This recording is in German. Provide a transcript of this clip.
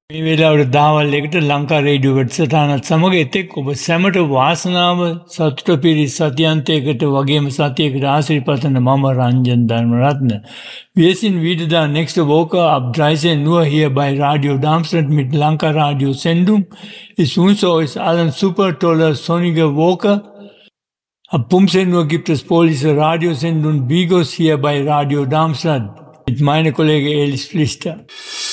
මේ වෙලාවට දහවල් එකට ලංකා රේඩියෝ වැඩසටහනත් සමග එතෙක් ඔබ සැමට වාසනාව සතුට පිරි සතියන්තයකට වගේම සතියකට ආශිර්වාද මම රංජන් Dharmaratne. Wir sind wieder da nächste Woche ab 13 Uhr hier bei Radio Darmstadt mit Lanka Radio Sendung. Ich wünsche euch allen super tolle sonnige Woche. Ab 15 Uhr gibt es Police Radiosendung Bigos hier bei Radio Darmstadt mit meiner Kollege Elis Pflichter.